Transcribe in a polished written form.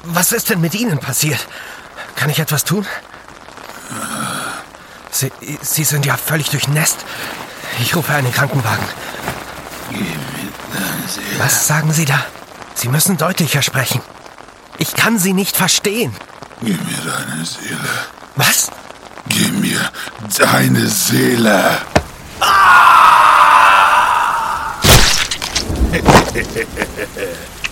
Was ist denn mit Ihnen passiert? Kann ich etwas tun? Sie sind ja völlig durchnässt. Ich rufe einen Krankenwagen. Gib mir deine Seele. Was sagen Sie da? Sie müssen deutlicher sprechen. Ich kann Sie nicht verstehen. Gib mir deine Seele. Was? Gib mir deine Seele. Ah!